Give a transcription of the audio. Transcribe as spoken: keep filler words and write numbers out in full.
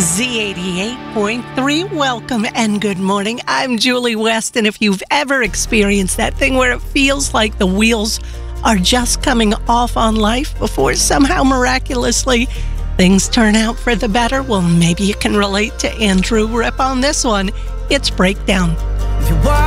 Z eighty-eight point three, welcome and good morning. I'm Julie West, and if you've ever experienced that thing where it feels like the wheels are just coming off on life before somehow miraculously things turn out for the better, well, maybe you can relate to Andrew Rip on this one. It's Breakdown. If you